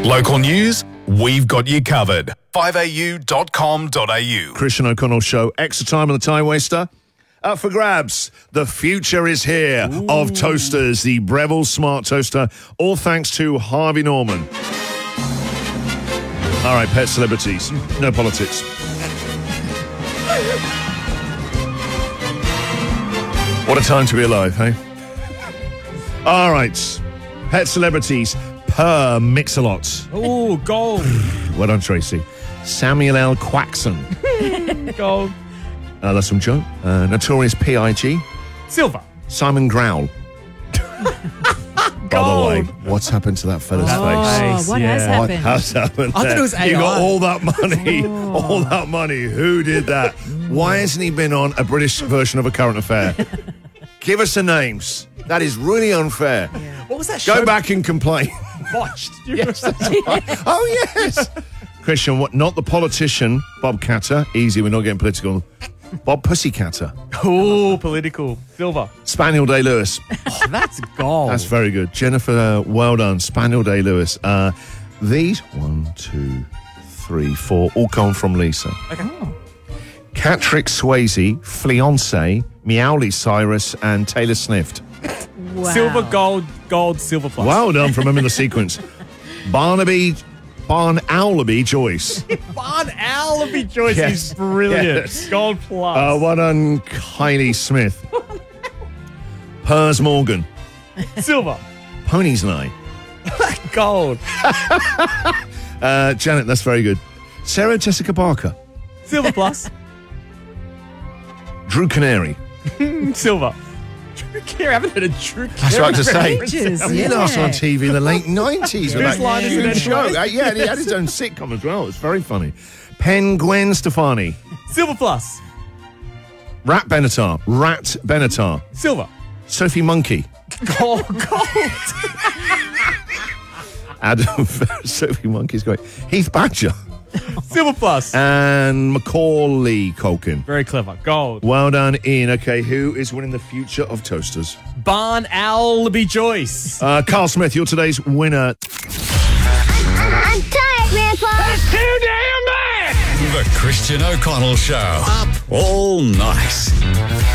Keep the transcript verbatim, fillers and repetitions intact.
Local news, we've got you covered. five a u dot com dot a u. Christian O'Connell Show. Extra time on the Time Waster. Up for grabs. The future is here Ooh. of toasters. The Breville Smart Toaster. All thanks to Harvey Norman. All right, pet celebrities. No politics. What a time to be alive, hey? All right. Pet celebrities per Mix-a-Lot. Oh, gold. Well done, Tracy. Samuel L. Quaxon. Gold. Uh, that's from Joe. Uh, Notorious P I G. Silver. Simon Growl. By the way, what's happened to that fella's Oh, face? what yeah. has What happened? has happened I there? thought it was A I. You got all that money. All that money. Who did that? Why hasn't he been on a British version of A Current Affair? Give us the names. That is really unfair. What was that show? Go back and complain. Watched. Yes, that's right. Oh, yes. Christian, what? Not the politician, Bob Catter. Easy, we're not getting political. Bob Pussycatter. Oh, political. Silver. Spaniel Day-Lewis. Oh, that's gold. That's very good. Jennifer, uh, well done. Spaniel Day-Lewis. Uh, these, one, two, three, four, all come from Lisa. Okay. Oh. Catrick Swayze, Fiance, Meowly Cyrus, and Taylor Swift. Wow. Silver, gold, gold, silver plus. Well done from him in the sequence. Barnaby, Barn Owlaby Joyce. Barn Owlaby Joyce Yes. is brilliant. Yes. Gold plus. Uh, well done, Kylie Smith. Pers Morgan. Silver. Pony's Eye. Gold. Uh, Janet, that's very good. Sarah Jessica Parker. Silver plus. Drew Canary. Silver. Drew Carey. I haven't heard of Drew Carey. That's right to say. Ages, He yeah. last on T V in the late nineties. with Whose that line is it huge show. anyway? Uh, yeah, and he had his own sitcom as well. It's very funny. Pen Gwen Stefani. Silver plus. Rat Benatar. Rat Benatar. Silver. Sophie Monkey. Gold. Gold. Adam. Sophie Monkey's great. Heath Badger. Silver plus. And Macaulay Culkin. Very clever. Gold. Well done, Ian. Okay, who is winning the future of toasters? Barn Owlaby Joyce. Uh, Carl Smith, you're today's winner. I'm tired, Grandpa. That's too damn bad! The Christian O'Connell Show. Up all night.